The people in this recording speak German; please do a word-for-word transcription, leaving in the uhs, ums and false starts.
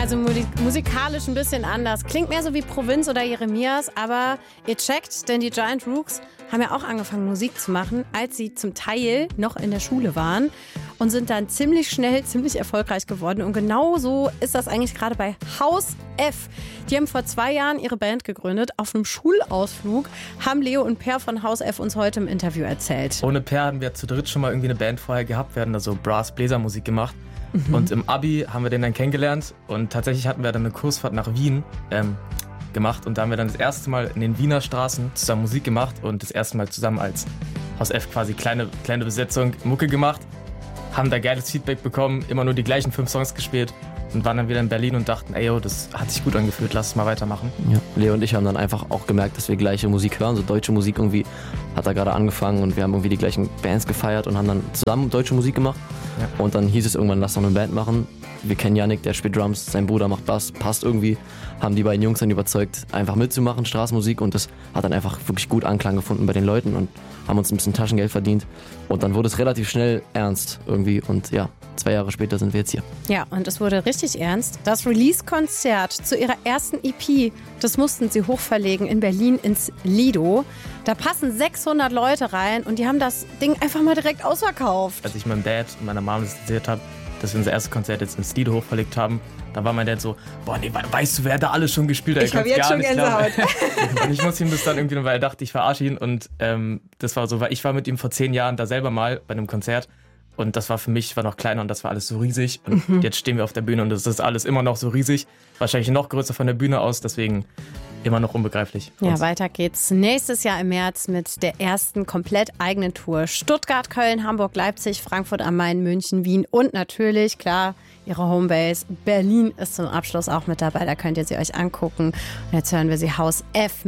Also musikalisch ein bisschen anders. Klingt mehr so wie Provinz oder Jeremias, aber ihr checkt, denn die Giant Rooks haben ja auch angefangen Musik zu machen, als sie zum Teil noch in der Schule waren und sind dann ziemlich schnell, ziemlich erfolgreich geworden. Und genau so ist das eigentlich gerade bei Haus F. Die haben vor zwei Jahren ihre Band gegründet. Auf einem Schulausflug haben Leo und Per von Haus F uns heute im Interview erzählt. Ohne Per hatten wir zu dritt schon mal irgendwie eine Band vorher gehabt. Wir hatten da so Brass-Bläsermusik gemacht. Mhm. Und im Abi haben wir den dann kennengelernt. Und tatsächlich hatten wir dann eine Kursfahrt nach Wien ähm, gemacht. Und da haben wir dann das erste Mal in den Wiener Straßen zusammen Musik gemacht. Und das erste Mal zusammen als Haus F quasi kleine, kleine Besetzung Mucke gemacht. Haben da geiles Feedback bekommen, immer nur die gleichen fünf Songs gespielt und waren dann wieder in Berlin und dachten, ey, yo, das hat sich gut angefühlt, lass es mal weitermachen. Ja, Leo und ich haben dann einfach auch gemerkt, dass wir gleiche Musik hören, so deutsche Musik irgendwie hat da gerade angefangen und wir haben irgendwie die gleichen Bands gefeiert und haben dann zusammen deutsche Musik gemacht. Ja. Und dann hieß es irgendwann, lass doch eine Band machen. Wir kennen Yannick, der spielt Drums, sein Bruder macht Bass, passt irgendwie. Haben die beiden Jungs dann überzeugt, einfach mitzumachen, Straßenmusik. Und das hat dann einfach wirklich gut Anklang gefunden bei den Leuten und haben uns ein bisschen Taschengeld verdient. Und dann wurde es relativ schnell ernst irgendwie. Und ja, zwei Jahre später sind wir jetzt hier. Ja, und es wurde richtig ernst. Das Release-Konzert zu ihrer ersten E P, das mussten sie hochverlegen in Berlin ins Lido. Da passen sechshundert Leute rein und die haben das Ding einfach mal direkt ausverkauft. Als ich meinem Dad und meiner Mom das erzählt habe, dass wir unser erstes Konzert jetzt ins Lido hochverlegt haben, da war mein Dad so, boah, nee, weißt du, wer da alles schon gespielt hat? Ich habe jetzt schon Gänsehaut. Und ich muss ihm das dann irgendwie, weil er dachte, ich verarsche ihn. Und ähm, das war so, weil ich war mit ihm vor zehn Jahren da selber mal bei einem Konzert. Und das war für mich, war noch kleiner und das war alles so riesig. Und mhm. jetzt stehen wir auf der Bühne und das ist alles immer noch so riesig. Wahrscheinlich noch größer von der Bühne aus, deswegen immer noch unbegreiflich. Ja, weiter geht's nächstes Jahr im März mit der ersten komplett eigenen Tour. Stuttgart, Köln, Hamburg, Leipzig, Frankfurt am Main, München, Wien und natürlich, klar, ihre Homebase Berlin ist zum Abschluss auch mit dabei. Da könnt ihr sie euch angucken. Und jetzt hören wir sie Haus F